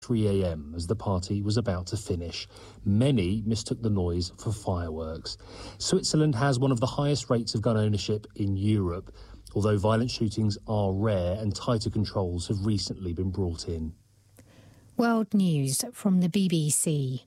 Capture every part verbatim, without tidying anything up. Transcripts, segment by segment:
three a.m. as the party was about to finish. Many mistook the noise for fireworks. Switzerland has one of the highest rates of gun ownership in Europe, although violent shootings are rare and tighter controls have recently been brought in. World News from the B B C.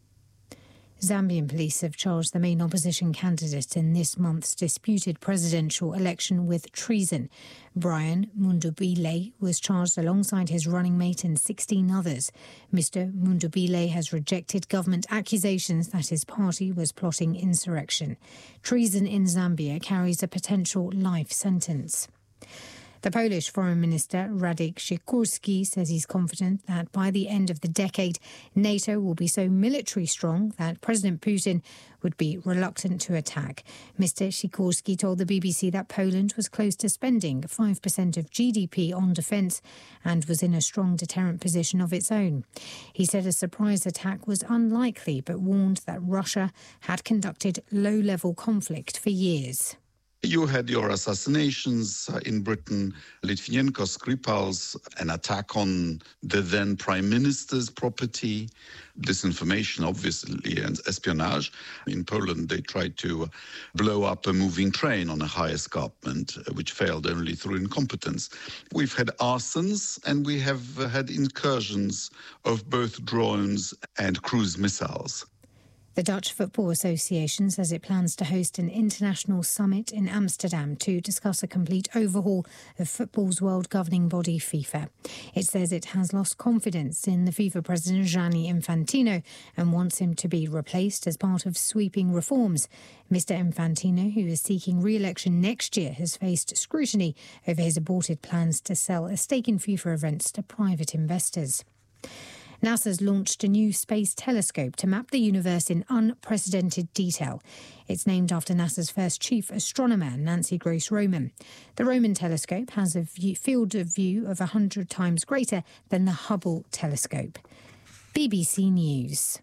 Zambian police have charged the main opposition candidate in this month's disputed presidential election with treason. Brian Mundubile was charged alongside his running mate and sixteen others. Mister Mundubile has rejected government accusations that his party was plotting insurrection. Treason in Zambia carries a potential life sentence. The Polish Foreign Minister Radek Sikorski says he's confident that by the end of the decade, NATO will be so military strong that President Putin would be reluctant to attack. Mister Sikorski told the B B C that Poland was close to spending five percent of G D P on defence and was in a strong deterrent position of its own. He said a surprise attack was unlikely, but warned that Russia had conducted low-level conflict for years. You had your assassinations uh, in Britain, Litvinenko, Skripal's, an attack on the then Prime Minister's property, disinformation, obviously, and espionage. In Poland, they tried to blow up a moving train on a high escarpment, uh, which failed only through incompetence. We've had arsons, and we have uh, had incursions of both drones and cruise missiles. The Dutch Football Association says it plans to host an international summit in Amsterdam to discuss a complete overhaul of football's world governing body FIFA. It says it has lost confidence in the FIFA president Gianni Infantino and wants him to be replaced as part of sweeping reforms. Mister Infantino, who is seeking re-election next year, has faced scrutiny over his aborted plans to sell a stake in FIFA events to private investors. NASA's launched a new space telescope to map the universe in unprecedented detail. It's named after NASA's first chief astronomer, Nancy Grace Roman. The Roman telescope has a view, field of view of one hundred times greater than the Hubble telescope. B B C News.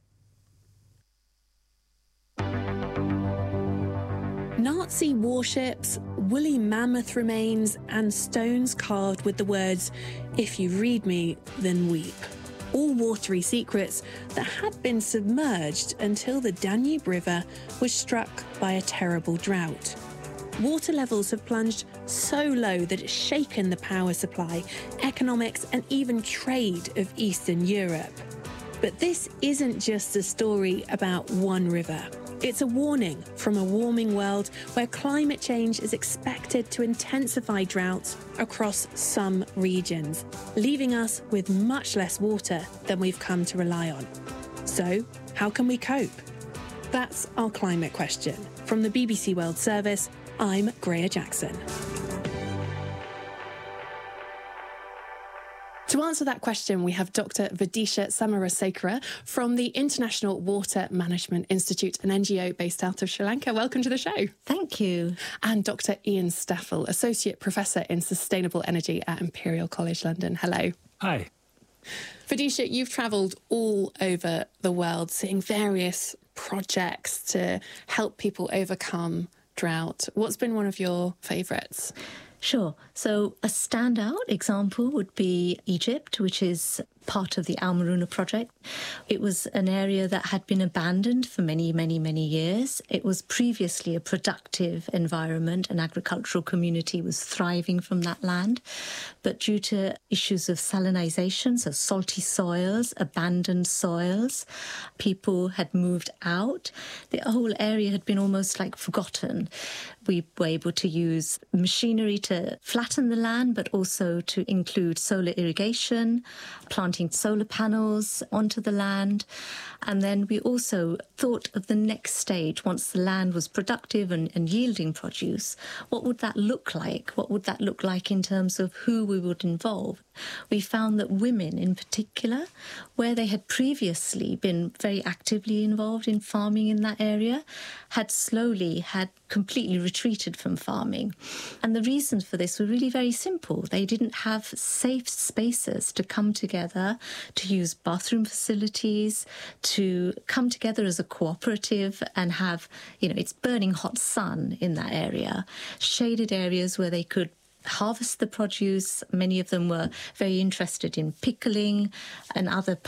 Nazi warships, woolly mammoth remains, and stones carved with the words, "If you read me, then weep." All watery secrets that had been submerged until the Danube River was struck by a terrible drought. Water levels have plunged so low that it's shaken the power supply, economics, and even trade of Eastern Europe. But this isn't just a story about one river. It's a warning from a warming world where climate change is expected to intensify droughts across some regions, leaving us with much less water than we've come to rely on. So, how can we cope? That's our climate question. From the B B C World Service, I'm Greer Jackson. To answer that question, we have Doctor Vidisha Samarasekera from the International Water Management Institute, an N G O based out of Sri Lanka. Welcome to the show. Thank you. And Doctor Ian Staffel, Associate Professor in Sustainable Energy at Imperial College London. Hello. Hi. Vidisha, you've travelled all over the world, seeing various projects to help people overcome drought. What's been one of your favourites? Sure. So a standout example would be Egypt, which is part of the Al Maruna project. It was an area that had been abandoned for many, many, many years. It was previously a productive environment. An agricultural community was thriving from that land. But due to issues of salinization, so salty soils, abandoned soils, people had moved out. The whole area had been almost like forgotten. We were able to use machinery to flatten the land, but also to include solar irrigation, planting solar panels onto the land. And then we also thought of the next stage, once the land was productive and, and yielding produce, what would that look like? What would that look like in terms of who we would involve? We found that women in particular, where they had previously been very actively involved in farming in that area, had slowly had completely retreated from farming. And the reasons for this were really very simple. They didn't have safe spaces to come together, to use bathroom facilities, to come together as a cooperative and have, you know, it's burning hot sun in that area, shaded areas where they could harvest the produce. Many of them were very interested in pickling and other